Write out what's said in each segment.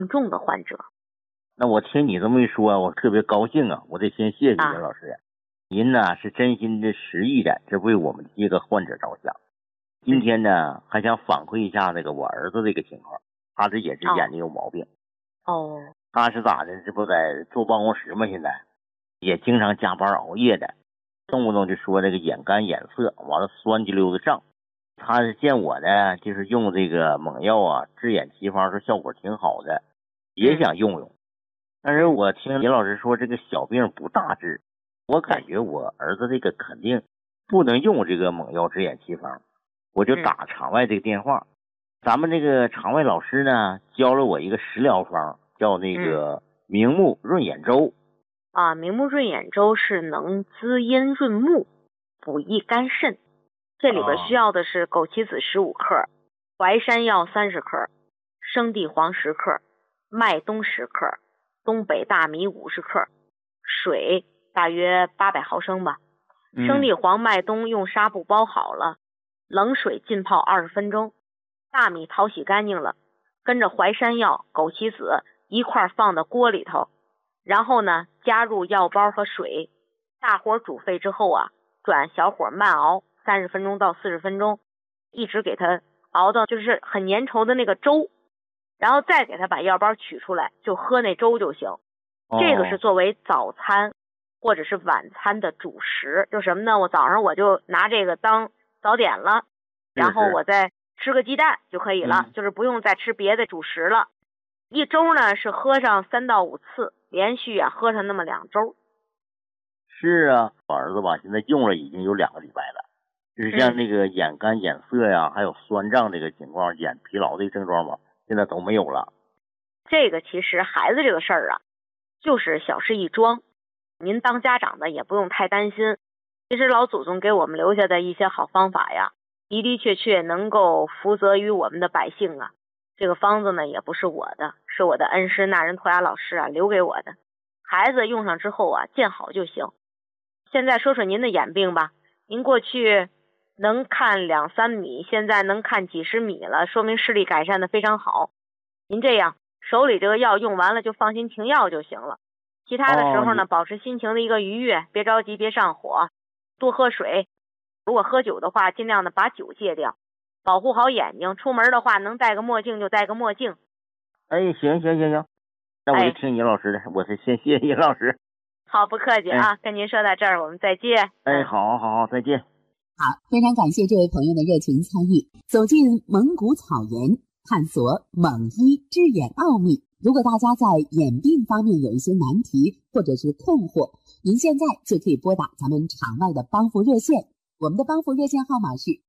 重的患者。 那我听你这么一说，我特别高兴啊！我得先谢谢严老师，您呢是真心的实意的，这为我们这个患者着想。今天呢还想反馈一下我儿子这个情况，他这也是眼睛有毛病。他是咋的？这不在坐办公室吗？现在也经常加班熬夜的，动不动就说这个眼干眼涩，完了酸激溜的胀。他是见我呢，就是用这个猛药啊，治眼奇方，说效果挺好的，也想用用。但是我听严老师说这个小病不大治，我感觉我儿子这个肯定不能用这个猛药治眼奇方，我就打场外这个电话。咱们这个场外老师呢教了我一个食疗方，叫那个明目润眼粥。 明目润眼粥是能滋阴润目，补益肝肾。这里边需要的是枸杞子15克，淮山药30克，生地黄10克，麦冬10克，东北大米50克，水大约800毫升吧。生地黄、麦冬用纱布包好了，冷水浸泡20分钟。大米淘洗干净了，跟着淮山药、枸杞子一块放到锅里头，然后呢加入药包和水，大火煮沸之后转小火慢熬30分钟到40分钟，一直给它熬到就是很粘稠的那个粥，然后再给它把药包取出来，就喝那粥就行。这个是作为早餐或者是晚餐的主食，就什么呢？我早上我就拿这个当早点了，然后我再吃个鸡蛋就可以了，就是不用再吃别的主食了。一周呢是喝上3到5次，连续喝上那么2周。 是啊，我儿子吧现在用了已经有2个礼拜了，就是像那个眼干眼涩呀，还有酸胀这个情况，眼疲劳的症状吧，现在都没有了。 这个其实孩子这个事儿就是小事一桩，您当家长的也不用太担心。其实老祖宗给我们留下的一些好方法的的确确能够福泽于我们的百姓这个方子呢也不是我的，是我的恩师那人托雅老师留给我的。孩子用上之后见好就行。现在说说您的眼病吧，您过去能看2-3米，现在能看几十米了，说明视力改善的非常好。您这样手里这个药用完了就放心停药就行了。其他的时候呢，保持心情的一个愉悦，别着急，别上火，多喝水。如果喝酒的话，尽量的把酒戒掉，保护好眼睛。出门的话，能戴个墨镜就戴个墨镜。 行，那我就听尹老师的，我是先谢谢尹老师。 好，不客气跟您说到这儿，我们再见。 好，再见。 好，非常感谢这位朋友的热情参与，走进蒙古草原，探索蒙医治眼奥秘。如果大家在眼病方面有一些难题或者是困惑，您现在就可以拨打咱们场外的帮扶热线，我们的帮扶热线号码是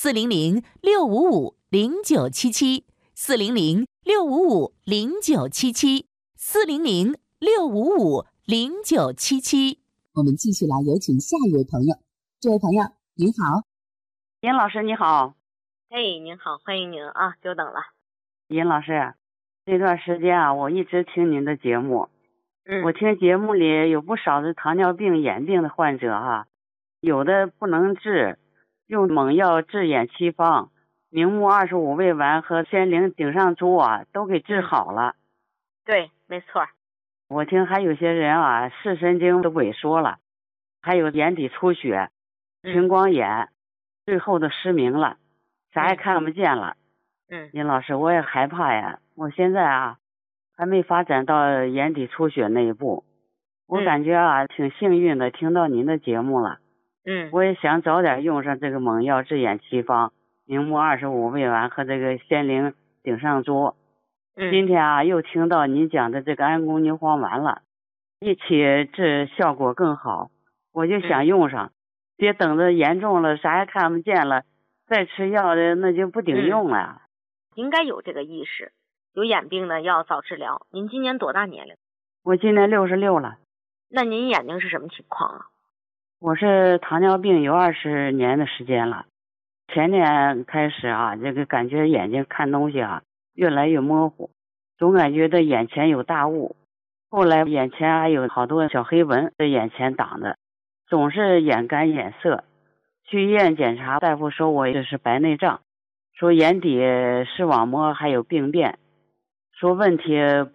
400-655-0977，400-655-0977。 我们继续来有请下一位朋友。这位朋友您好。 尹老师你好。 您好，欢迎您久等了。 尹老师，这段时间我一直听您的节目。我听节目里有不少的糖尿病眼病的患者有的不能治，用猛药治眼奇方明目25味丸和仙灵顶上珠都给治好了。 对，没错。 我听还有些人视神经都萎缩了，还有眼底出血、青光眼，最后的失明了，啥也看不见了。尹老师，我也害怕呀，我现在还没发展到眼底出血那一步。我感觉挺幸运的，听到您的节目了。我也想早点用上这个猛药治眼奇方明目25味丸和这个仙灵顶上珠。今天又听到您讲的这个安宫牛黄丸了，一起治效果更好，我就想用上，别等着严重了啥也看不见了，再吃药的那就不顶用了。 应该有这个意识，有眼病呢要早治疗。您今年多大年龄？ 我今年66了。 那您眼睛是什么情况我是糖尿病有20年的时间了。前年开始这个感觉眼睛看东西越来越模糊，总感觉到眼前有大雾，后来眼前还有好多小黑纹在眼前挡着，总是眼干眼涩。去医院检查，大夫说我这是白内障，说眼底视网膜还有病变， 说问题